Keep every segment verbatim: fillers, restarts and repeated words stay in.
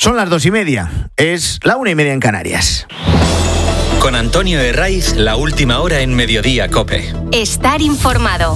Son las dos y media, es la una y media en Canarias. Con Antonio Herraiz, la última hora en Mediodía COPE. Estar informado.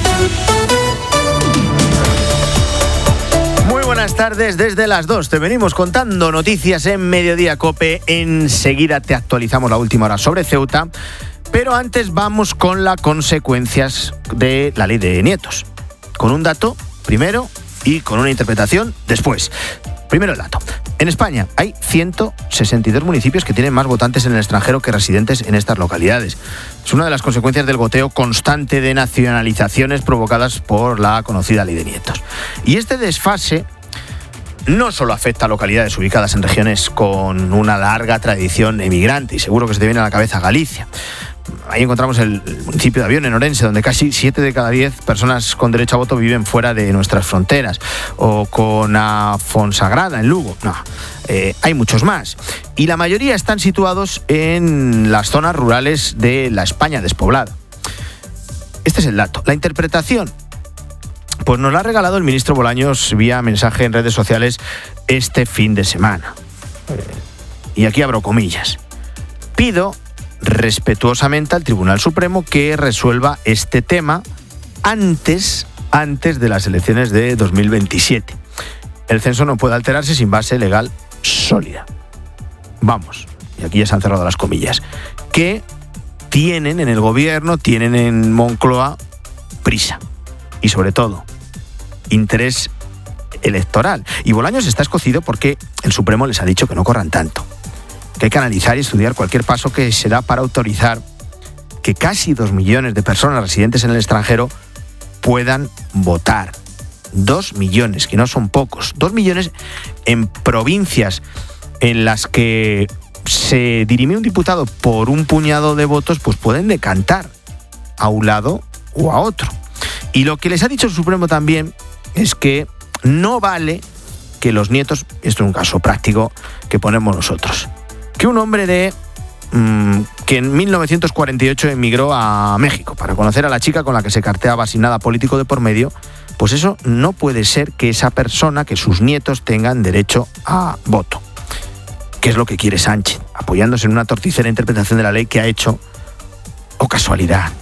Muy buenas tardes, desde las dos te venimos contando noticias en Mediodía COPE. Enseguida te actualizamos la última hora sobre Ceuta, pero antes vamos con las consecuencias de la ley de nietos. Con un dato primero y con una interpretación después. Primero el dato. En España hay ciento sesenta y dos municipios que tienen más votantes en el extranjero que residentes en estas localidades. Es una de las consecuencias del goteo constante de nacionalizaciones provocadas por la conocida ley de nietos. Y este desfase no solo afecta a localidades ubicadas en regiones con una larga tradición emigrante, y seguro que se te viene a la cabeza Galicia. Ahí encontramos el municipio de Avión, en Orense, donde casi siete de cada diez personas con derecho a voto viven fuera de nuestras fronteras. O con a Fonsagrada, en Lugo. No, eh, hay muchos más. Y la mayoría están situados en las zonas rurales de la España despoblada. Este es el dato. La interpretación, pues nos la ha regalado el ministro Bolaños vía mensaje en redes sociales este fin de semana. Y aquí abro comillas. Pido respetuosamente al Tribunal Supremo que resuelva este tema antes, antes de las elecciones de dos mil veintisiete. El censo no puede alterarse sin base legal sólida. Vamos, y aquí ya se han cerrado las comillas, que tienen en el gobierno, tienen en Moncloa prisa y sobre todo interés electoral. Y Bolaños está escocido porque el Supremo les ha dicho que no corran tanto, que hay que analizar y estudiar cualquier paso que se da para autorizar que casi dos millones de personas residentes en el extranjero puedan votar. Dos millones, que no son pocos. Dos millones en provincias en las que se dirime un diputado por un puñado de votos, pues pueden decantar a un lado o a otro. Y lo que les ha dicho el Supremo también es que no vale que los nietos, esto es un caso práctico que ponemos nosotros, que un hombre de mmm, que en mil novecientos cuarenta y ocho emigró a México para conocer a la chica con la que se carteaba sin nada político de por medio, pues eso no puede ser que esa persona, que sus nietos tengan derecho a voto. ¿Qué es lo que quiere Sánchez? Apoyándose en una torticera interpretación de la ley que ha hecho, o casualidad,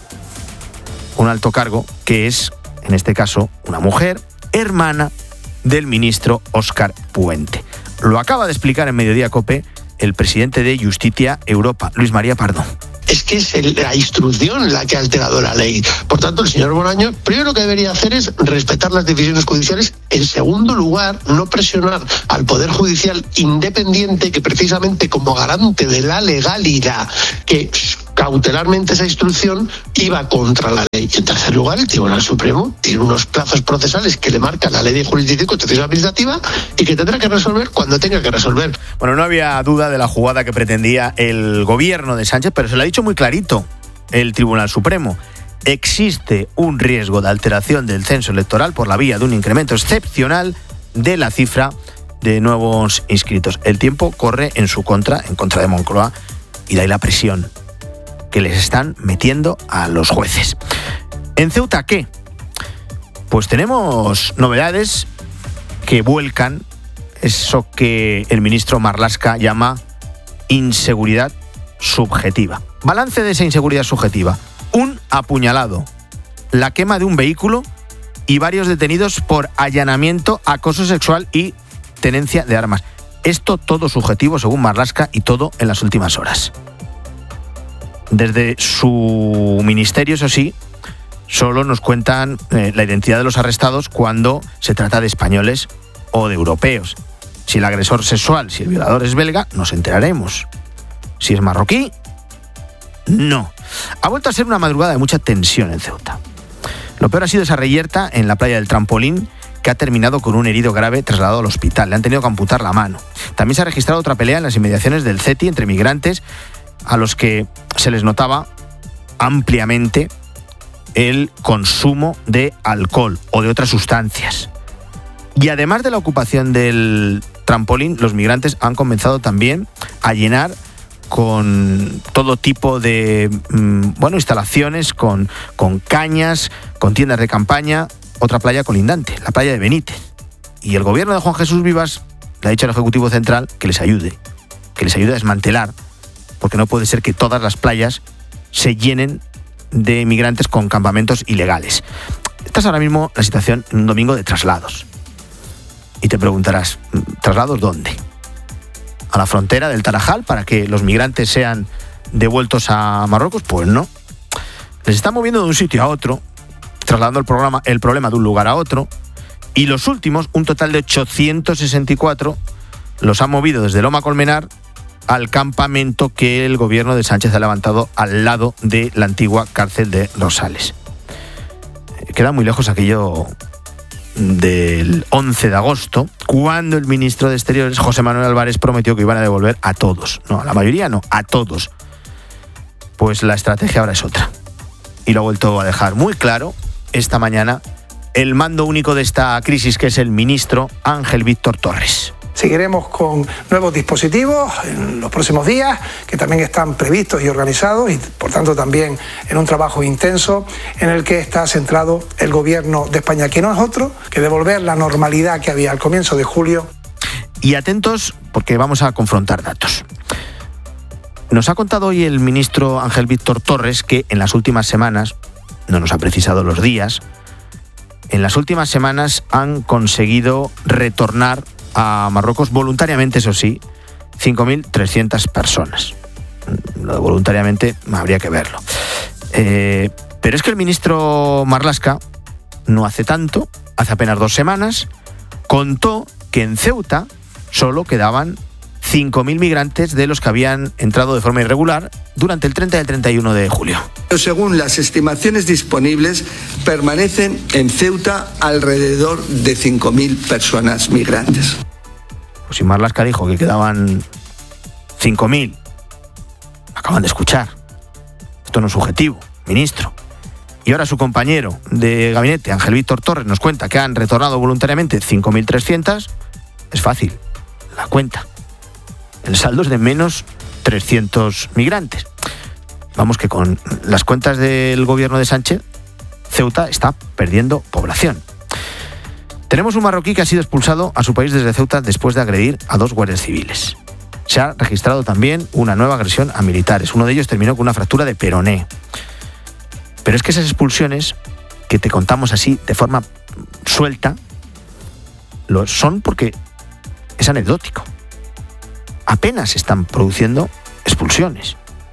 un alto cargo que es, en este caso, una mujer, hermana del ministro Óscar Puente. Lo acaba de explicar en Mediodía COPE el presidente de Justicia Europa, Luis María Pardo. Es que es el, la instrucción la que ha alterado la ley. Por tanto, el señor Bolaños, primero lo que debería hacer es respetar las decisiones judiciales. En segundo lugar, no presionar al Poder Judicial independiente, que precisamente como garante de la legalidad, que cautelarmente esa instrucción iba contra la ley. Y en tercer lugar, el Tribunal Supremo tiene unos plazos procesales que le marca la ley de jurisdicción y contencioso administrativa y que tendrá que resolver cuando tenga que resolver. Bueno, no había duda de la jugada que pretendía el gobierno de Sánchez, pero se lo ha dicho muy clarito el Tribunal Supremo. Existe un riesgo de alteración del censo electoral por la vía de un incremento excepcional de la cifra de nuevos inscritos. El tiempo corre en su contra, en contra de Moncloa, y de ahí la presión que les están metiendo a los jueces. ¿En Ceuta qué? Pues tenemos novedades que vuelcan eso que el ministro Marlaska llama inseguridad subjetiva. Balance de esa inseguridad subjetiva: un apuñalado, la quema de un vehículo y varios detenidos por allanamiento, acoso sexual y tenencia de armas. Esto todo subjetivo según Marlaska y todo en las últimas horas. Desde su ministerio, eso sí, solo nos cuentan eh, la identidad de los arrestados cuando se trata de españoles o de europeos. Si el agresor sexual, si el violador es belga, nos enteraremos. Si es marroquí, no. Ha vuelto a ser una madrugada de mucha tensión en Ceuta. Lo peor ha sido esa reyerta en la playa del Trampolín, que ha terminado con un herido grave trasladado al hospital. Le han tenido que amputar la mano. También se ha registrado otra pelea en las inmediaciones del CETI entre migrantes a los que se les notaba ampliamente el consumo de alcohol o de otras sustancias. Y además de la ocupación del trampolín, los migrantes han comenzado también a llenar con todo tipo de mmm, bueno, instalaciones, con, con cañas, con tiendas de campaña, otra playa colindante, la playa de Benítez. Y el gobierno de Juan Jesús Vivas le ha dicho al Ejecutivo Central que les ayude, que les ayude a desmantelar, porque no puede ser que todas las playas se llenen de migrantes con campamentos ilegales. Esta es ahora mismo la situación en un domingo de traslados. Y te preguntarás, ¿traslados dónde? ¿A la frontera del Tarajal para que los migrantes sean devueltos a Marruecos? Pues no. Les están moviendo de un sitio a otro, trasladando el, programa, el problema de un lugar a otro, y los últimos, un total de ochocientos sesenta y cuatro, los han movido desde Loma Colmenar al campamento que el gobierno de Sánchez ha levantado al lado de la antigua cárcel de Rosales. Queda muy lejos aquello del once de agosto, cuando el ministro de Exteriores, José Manuel Álvarez, prometió que iban a devolver a todos. No, a la mayoría no, a todos. Pues la estrategia ahora es otra. Y lo ha vuelto a dejar muy claro esta mañana el mando único de esta crisis, que es el ministro Ángel Víctor Torres. Seguiremos con nuevos dispositivos en los próximos días, que también están previstos y organizados, y por tanto también en un trabajo intenso en el que está centrado el Gobierno de España, que no es otro que devolver la normalidad que había al comienzo de julio. Y atentos, porque vamos a confrontar datos. Nos ha contado hoy el ministro Ángel Víctor Torres que en las últimas semanas, no nos ha precisado los días, en las últimas semanas han conseguido retornar a Marruecos voluntariamente, eso sí, cinco mil trescientas personas. Lo de voluntariamente habría que verlo. Eh, pero es que el ministro Marlaska, no hace tanto, hace apenas dos semanas, contó que en Ceuta solo quedaban cinco mil migrantes de los que habían entrado de forma irregular durante el treinta y el treinta y uno de julio. Según las estimaciones disponibles, permanecen en Ceuta alrededor de cinco mil personas migrantes. Pues si Marlaska dijo que quedaban cinco mil, acaban de escuchar. Esto no es subjetivo, ministro. Y ahora su compañero de gabinete, Ángel Víctor Torres, nos cuenta que han retornado voluntariamente cinco mil trescientas. Es fácil, la cuenta. El saldo es de menos trescientos migrantes. Vamos, que con las cuentas del gobierno de Sánchez, Ceuta está perdiendo población. Tenemos un marroquí que ha sido expulsado a su país desde Ceuta después de agredir a dos guardias civiles. Se ha registrado también una nueva agresión a militares. Uno de ellos terminó con una fractura de peroné. Pero es que esas expulsiones, que te contamos así de forma suelta, lo son porque es anecdótico. Apenas se están produciendo expulsiones.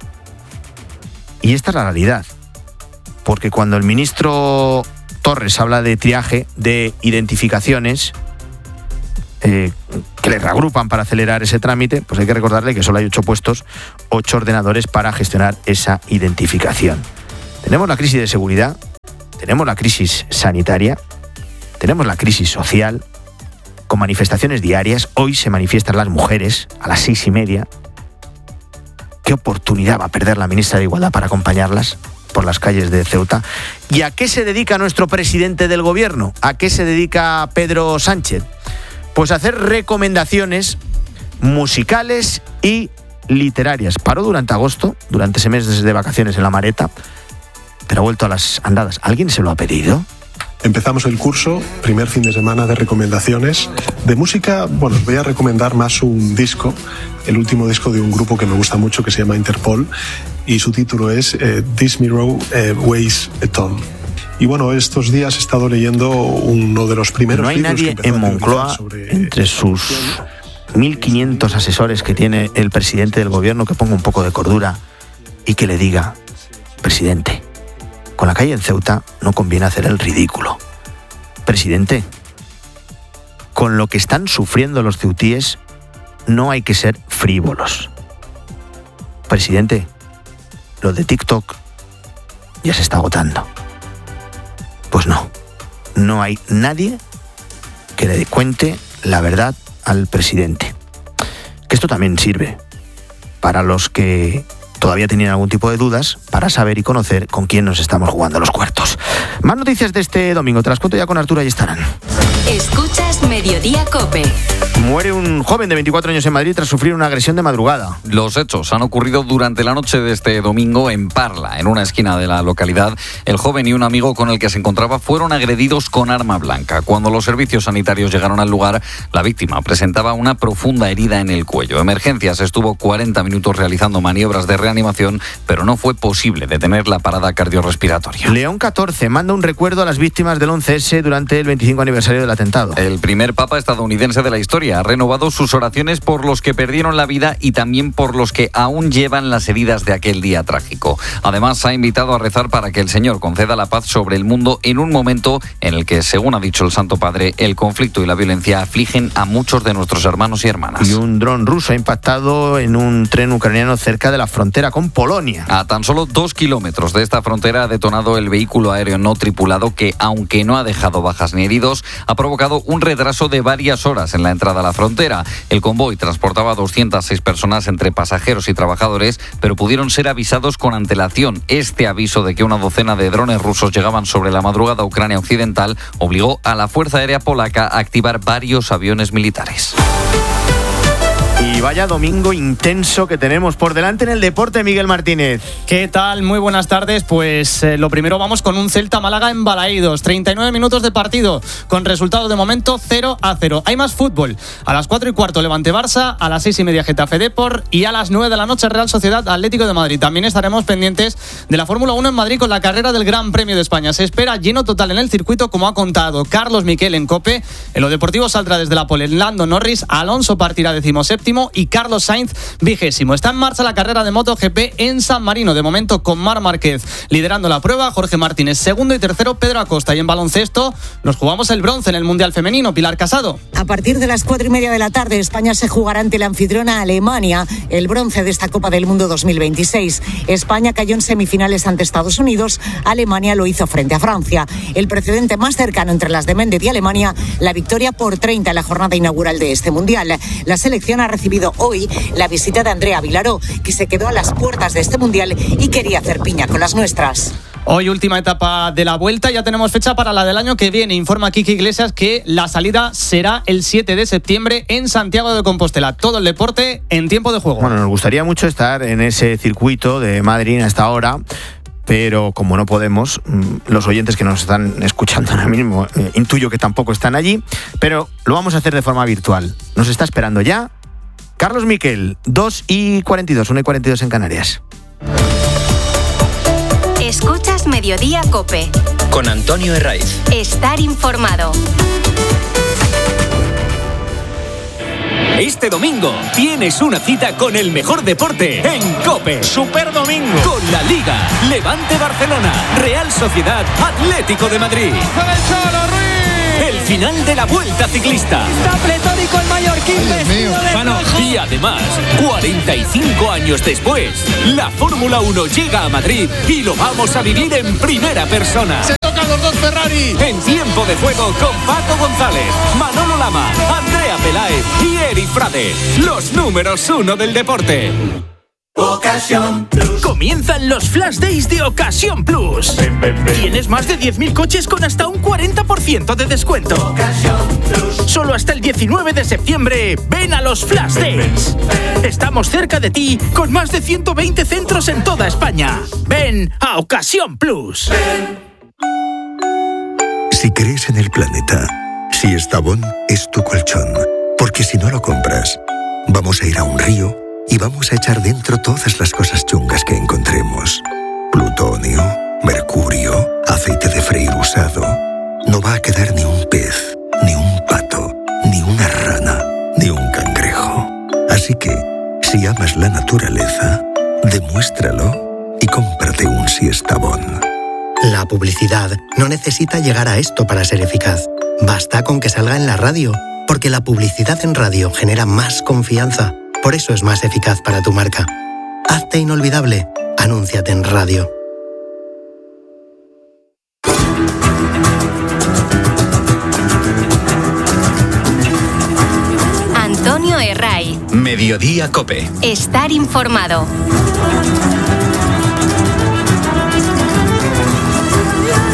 Y esta es la realidad. Porque cuando el ministro Torres habla de triaje, de identificaciones eh, que le reagrupan para acelerar ese trámite, pues hay que recordarle que solo hay ocho puestos, ocho ordenadores para gestionar esa identificación. Tenemos la crisis de seguridad, tenemos la crisis sanitaria, tenemos la crisis social, con manifestaciones diarias. Hoy se manifiestan las mujeres a las seis y media. ¿Qué oportunidad va a perder la ministra de Igualdad para acompañarlas por las calles de Ceuta? ¿Y a qué se dedica nuestro presidente del gobierno? ¿A qué se dedica Pedro Sánchez? Pues a hacer recomendaciones musicales y literarias. Paró durante agosto, durante ese mes de vacaciones en La Mareta, pero ha vuelto a las andadas. ¿Alguien se lo ha pedido? Empezamos el curso, primer fin de semana de recomendaciones. De música, bueno, os voy a recomendar más un disco, el último disco de un grupo que me gusta mucho, que se llama Interpol, y su título es eh, This Mirror eh, Weighs a Ton. Y bueno, estos días he estado leyendo uno de los primeros libros. No hay nadie en Moncloa, sobre... entre sus mil quinientos asesores que tiene el presidente del gobierno, que ponga un poco de cordura y que le diga: presidente, con la calle en Ceuta no conviene hacer el ridículo. Presidente, con lo que están sufriendo los ceutíes no hay que ser frívolos. Presidente, lo de TikTok ya se está agotando. Pues no, no hay nadie que le cuente la verdad al presidente. Que esto también sirve para los que todavía tenían algún tipo de dudas, para saber y conocer con quién nos estamos jugando los cuartos. Más noticias de este domingo, te las cuento ya con Arturo Ayestarán. Escuchas Mediodía COPE. Muere un joven de veinticuatro años en Madrid tras sufrir una agresión de madrugada. Los hechos han ocurrido durante la noche de este domingo en Parla, en una esquina de la localidad. El joven y un amigo con el que se encontraba fueron agredidos con arma blanca. Cuando los servicios sanitarios llegaron al lugar, la víctima presentaba una profunda herida en el cuello. Emergencias estuvo cuarenta minutos realizando maniobras de reanimación, pero no fue posible detener la parada cardiorrespiratoria. León catorce manda un recuerdo a las víctimas del once ese durante el veinticinco aniversario del atentado. El primer papa estadounidense de la historia ha renovado sus oraciones por los que perdieron la vida y también por los que aún llevan las heridas de aquel día trágico. Además, ha invitado a rezar para que el Señor conceda la paz sobre el mundo en un momento en el que, según ha dicho el Santo Padre, el conflicto y la violencia afligen a muchos de nuestros hermanos y hermanas. Y un dron ruso ha impactado en un tren ucraniano cerca de la frontera con Polonia. A tan solo dos kilómetros de esta frontera ha detonado el vehículo aéreo no tripulado que, aunque no ha dejado bajas ni heridos, ha provocado un retraso de varias horas en la entrada a la frontera. El convoy transportaba a doscientas seis personas entre pasajeros y trabajadores, pero pudieron ser avisados con antelación. Este aviso de que una docena de drones rusos llegaban sobre la madrugada a Ucrania occidental obligó a la Fuerza Aérea Polaca a activar varios aviones militares. Y vaya domingo intenso que tenemos por delante en el deporte, Miguel Martínez. ¿Qué tal? Muy buenas tardes. Pues eh, lo primero vamos con un Celta-Málaga en Balaídos. treinta y nueve minutos de partido, con resultado de momento cero a cero. Hay más fútbol. A las cuatro y cuarto Levante-Barça, a las seis y media Getafe-Depor y a las nueve de la noche Real Sociedad-Atlético de Madrid. También estaremos pendientes de la Fórmula uno en Madrid con la carrera del Gran Premio de España. Se espera lleno total en el circuito, como ha contado Carlos Miquel en COPE. En lo deportivo saldrá desde la pole Lando Norris, Alonso partirá decimoséptimo y Carlos Sainz vigésimo. Está en marcha la carrera de MotoGP en San Marino, de momento con Marc Márquez liderando la prueba, Jorge Martínez segundo y tercero Pedro Acosta. Y en baloncesto nos jugamos el bronce en el Mundial Femenino. Pilar Casado. A partir de las cuatro y media de la tarde España se jugará ante la anfitriona Alemania el bronce de esta Copa del Mundo dos mil veintiséis. España cayó en semifinales ante Estados Unidos, Alemania lo hizo frente a Francia. El precedente más cercano entre las de Méndez y Alemania, la victoria por treinta en la jornada inaugural de este Mundial. La selección ha recibido hoy la visita de Andrea Vilaró, que se quedó a las puertas de este Mundial y quería hacer piña con las nuestras. Hoy última etapa de la vuelta, ya tenemos fecha para la del año que viene. Informa Kiki Iglesias que la salida será el siete de septiembre en Santiago de Compostela. Todo el deporte en tiempo de juego. Bueno, nos gustaría mucho estar en ese circuito de Madrid a esta hora, pero como no podemos, los oyentes que nos están escuchando ahora mismo, eh, intuyo que tampoco están allí, pero lo vamos a hacer de forma virtual. Nos está esperando ya Carlos Miquel, dos y cuarenta y dos, una y cuarenta y dos en Canarias. Escuchas Mediodía COPE. Con Antonio Herraiz. Estar informado. Este domingo tienes una cita con el mejor deporte en COPE. Super domingo. Con la Liga, Levante Barcelona, Real Sociedad, Atlético de Madrid. El final de la Vuelta Ciclista. Está pletórico el mallorquín vestido de rojo. Y además, cuarenta y cinco años después, la Fórmula uno llega a Madrid y lo vamos a vivir en primera persona. Se tocan los dos Ferrari. En tiempo de juego con Paco González, Manolo Lama, Andrea Peláez y Eri Frade. Los números uno del deporte. Ocasión Plus. Comienzan los Flash Days de Ocasión Plus. Ven, ven, ven. Tienes más de diez mil coches con hasta un cuarenta por ciento de descuento. Ocasión Plus. Solo hasta el diecinueve de septiembre. Ven a los Flash Ven, Days. ven, ven. Estamos cerca de ti con más de ciento veinte centros en toda España. Ven a Ocasión Plus. Ven. Si crees en el planeta, si Estavón es tu colchón, porque si no lo compras, vamos a ir a un río y vamos a echar dentro todas las cosas chungas que encontremos. Plutonio, mercurio, aceite de freír usado. No va a quedar ni un pez, ni un pato, ni una rana, ni un cangrejo. Así que, si amas la naturaleza, demuéstralo y cómprate un Siestabón. La publicidad no necesita llegar a esto para ser eficaz. Basta con que salga en la radio, porque la publicidad en radio genera más confianza. Por eso es más eficaz para tu marca. Hazte inolvidable. Anúnciate en radio. Antonio Herraiz. Mediodía COPE. Estar informado. Pues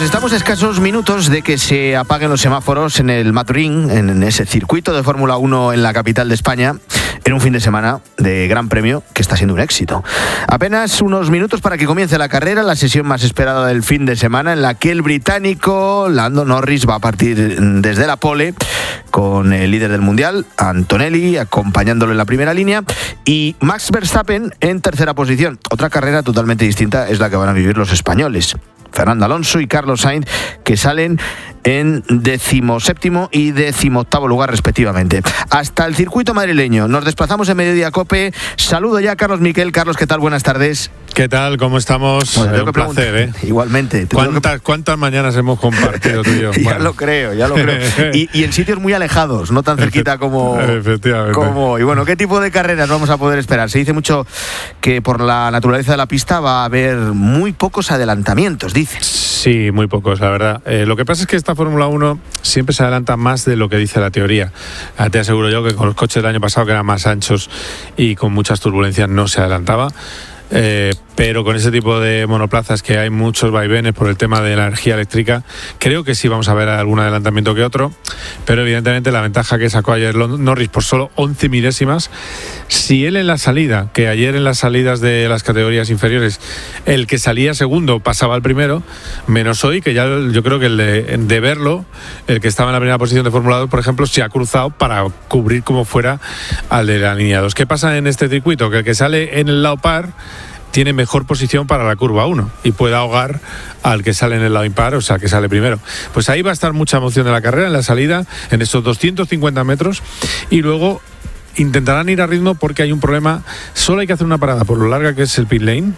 estamos a escasos minutos de que se apaguen los semáforos en el Maturín, en ese circuito de Fórmula uno en la capital de España, en un fin de semana de Gran Premio que está siendo un éxito. Apenas unos minutos para que comience la carrera, la sesión más esperada del fin de semana, en la que el británico Lando Norris va a partir desde la pole con el líder del mundial, Antonelli, acompañándolo en la primera línea, y Max Verstappen en tercera posición. Otra carrera totalmente distinta es la que van a vivir los españoles, Fernando Alonso y Carlos Sainz, que salen en decimoséptimo y decimoctavo lugar respectivamente. Hasta el circuito madrileño nos desplazamos en Mediodía Cope. Saludo ya a Carlos Miquel. Carlos, ¿qué tal? Buenas tardes. ¿Qué tal? ¿Cómo estamos? Bueno, eh, un placer, ¿eh? Igualmente. ¿Cuántas, que... ¿Cuántas mañanas hemos compartido tú y yo? ya bueno. lo creo, ya lo creo. Y, y en sitios muy alejados, no tan cerquita como... Efectivamente. Como, y bueno, ¿qué tipo de carreras vamos a poder esperar? Se dice mucho que por la naturaleza de la pista va a haber muy pocos adelantamientos, dices. Sí, muy pocos, la verdad. Eh, lo que pasa es que esta Fórmula uno siempre se adelanta más de lo que dice la teoría. Ah, te aseguro yo que con los coches del año pasado, que eran más anchos y con muchas turbulencias, no se adelantaba. Eh, pero con ese tipo de monoplazas que hay muchos vaivenes por el tema de la energía eléctrica, creo que sí vamos a ver algún adelantamiento que otro, pero evidentemente la ventaja que sacó ayer Norris por solo once milésimas, si él en la salida, que ayer en las salidas de las categorías inferiores el que salía segundo pasaba al primero, menos hoy, que ya yo creo que el de, de verlo, el que estaba en la primera posición de Fórmula dos, por ejemplo, se ha cruzado para cubrir como fuera al de la línea dos. ¿Qué pasa en este circuito? Que el que sale en el lado par tiene mejor posición para la curva uno y puede ahogar al que sale en el lado impar, o sea, que sale primero. Pues ahí va a estar mucha emoción de la carrera, en la salida, en estos doscientos cincuenta metros, y luego intentarán ir a ritmo porque hay un problema. Solo hay que hacer una parada por lo larga que es el pit lane,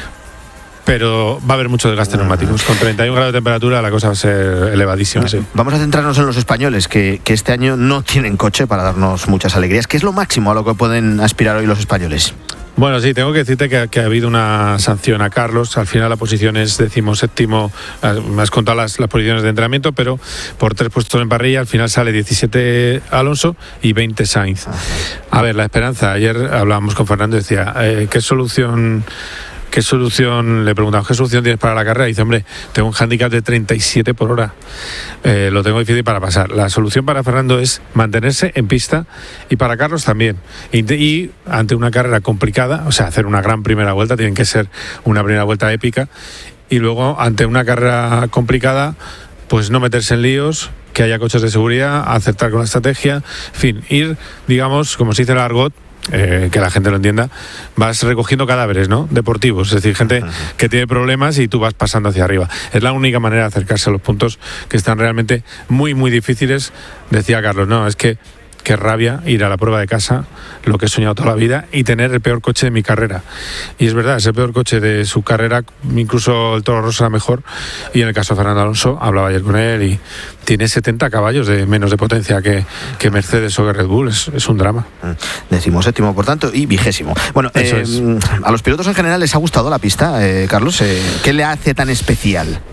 pero va a haber mucho desgaste de neumáticos. Con treinta y un grados de temperatura la cosa va a ser elevadísima. Sí. Vamos a centrarnos en los españoles, que, que este año no tienen coche para darnos muchas alegrías. ¿Qué es lo máximo a lo que pueden aspirar hoy los españoles? Bueno, sí, tengo que decirte que, que ha habido una sanción a Carlos. Al final la posición es decimoséptimo. Me has contado las, las posiciones de entrenamiento, pero por tres puestos en parrilla, al final sale diecisiete Alonso y veinte Sainz. A ver, la esperanza. Ayer hablábamos con Fernando y decía, eh, ¿qué solución... ¿Qué solución? Le preguntamos, ¿qué solución tienes para la carrera? Y dice, hombre, tengo un hándicap de treinta y siete por hora. Eh, lo tengo difícil para pasar. La solución para Fernando es mantenerse en pista, y para Carlos también. Y, y ante una carrera complicada, o sea, hacer una gran primera vuelta, tienen que ser una primera vuelta épica. Y luego, ante una carrera complicada, pues no meterse en líos, que haya coches de seguridad, acertar con la estrategia. En fin, ir, digamos, como se dice el argot, Eh, que la gente lo entienda, vas recogiendo cadáveres, ¿no? Deportivos, es decir, gente que tiene problemas y tú vas pasando hacia arriba. Es la única manera de acercarse a los puntos que están realmente muy, muy difíciles. Decía Carlos, no, es que qué rabia ir a la prueba de casa, lo que he soñado toda la vida, y tener el peor coche de mi carrera. Y es verdad, es el peor coche de su carrera, incluso el Toro Rosso era mejor, y en el caso de Fernando Alonso, hablaba ayer con él, y tiene setenta caballos de menos de potencia que, que Mercedes o que Red Bull. Es, es un drama. Decimoséptimo, por tanto, y vigésimo. Bueno, eh, a los pilotos en general les ha gustado la pista, eh, Carlos. Eh, ¿Qué le hace tan especial?